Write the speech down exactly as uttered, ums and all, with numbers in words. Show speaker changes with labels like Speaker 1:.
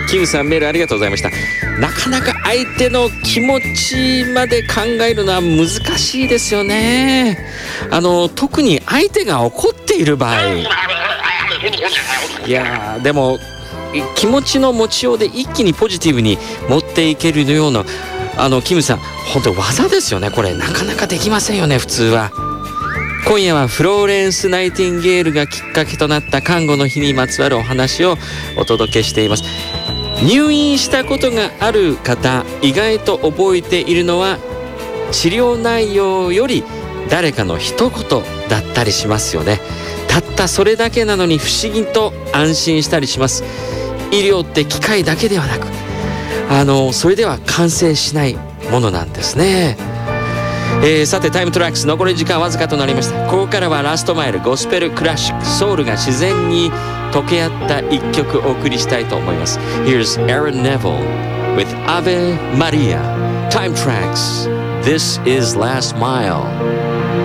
Speaker 1: キムさんメールありがとうございました。なかなか相手の気持ちまで考えるのは難しいですよね。あの特に相手が怒っている場合、いやでも気持ちの持ちようで一気にポジティブに持っていけるような、あのキムさん本当技ですよね。これなかなかできませんよね普通は。今夜はフローレンス・ナイティンゲールがきっかけとなった看護の日にまつわるお話をお届けしています。入院したことがある方、意外と覚えているのは治療内容より誰かの一言だったりしますよね。たったそれだけなのに不思議と安心したりします。医療って機械だけではなく、あのそれでは完成しないものなんですね。えー、さてタイムトラックス残り時間わずかとなりました。ここからはラストマイル、ゴスペルクラシック、ソウルが自然に溶け合った一曲お送りしたいと思います。 Here's Aaron Neville with Ave Maria. Time Tracks, This is Last Mile.